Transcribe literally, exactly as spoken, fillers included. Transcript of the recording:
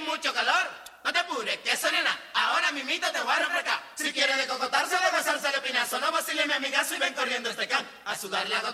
mucho calor. No te apures, que eso nena, ahora mimito te voy a refrescar. Si quieres de cocotarse, de gozarse de pinazo, no vacile mi amigazo y ven corriendo este can a sudarle a